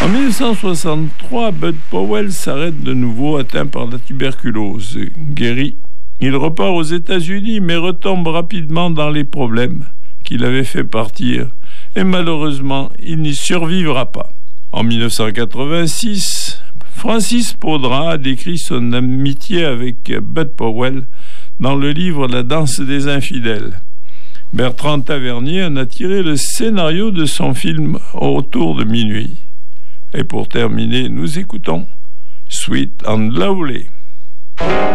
En 1963, Bud Powell s'arrête de nouveau atteint par la tuberculose. Guéri, il repart aux États-Unis mais retombe rapidement dans les problèmes qui l'avaient fait partir et malheureusement, il n'y survivra pas. En 1986, Francis Paudran a décrit son amitié avec Bud Powell dans le livre La danse des infidèles. Bertrand Tavernier en a tiré le scénario de son film Autour de minuit. Et pour terminer, nous écoutons Sweet and Lovely.